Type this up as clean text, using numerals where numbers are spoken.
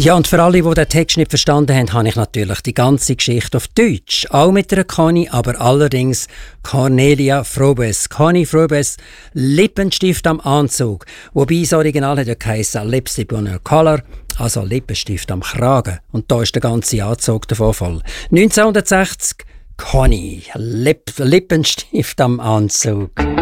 Ja, und für alle, die den Text nicht verstanden haben, habe ich natürlich die ganze Geschichte auf Deutsch. Auch mit einer Conny, aber allerdings Cornelia Frobes. Conny Frobes, Lippenstift am Anzug. Wobei das Original hat ja geheißen Lipstick on your collar, also Lippenstift am Kragen. Und da ist der ganze Anzug davon voll. 1960, Conny, Lippenstift am Anzug.